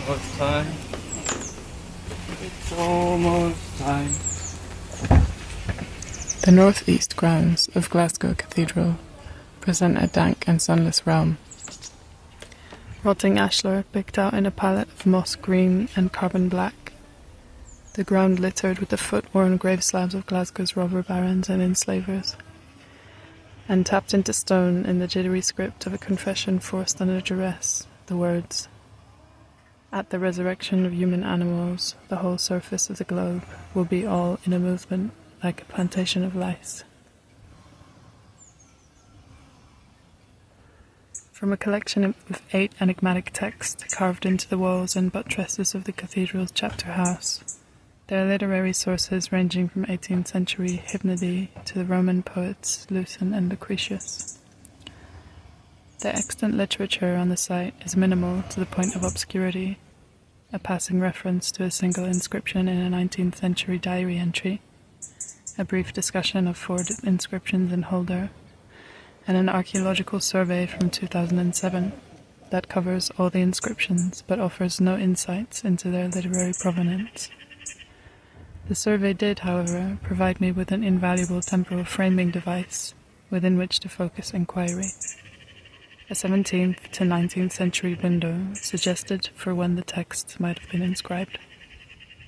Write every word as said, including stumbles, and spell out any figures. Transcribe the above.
almost time. It's almost time. The northeast grounds of Glasgow Cathedral present a dank and sunless realm. Rotting ashlar picked out in a palette of moss green and carbon black. The ground littered with the foot-worn grave slabs of Glasgow's robber barons and enslavers. And tapped into stone in the jittery script of a confession forced under duress, the words, "At the resurrection of human animals, the whole surface of the globe will be all in a movement like a plantation of lice." From a collection of eight enigmatic texts carved into the walls and buttresses of the cathedral's chapter house, there are literary sources ranging from eighteenth century hymnody to the Roman poets Lucian and Lucretius. The extant literature on the site is minimal to the point of obscurity, a passing reference to a single inscription in a nineteenth century diary entry, a brief discussion of four inscriptions in Holder, and an archaeological survey from two thousand seven that covers all the inscriptions but offers no insights into their literary provenance. The survey did, however, provide me with an invaluable temporal framing device within which to focus inquiry. A seventeenth to nineteenth century window suggested for when the text might have been inscribed.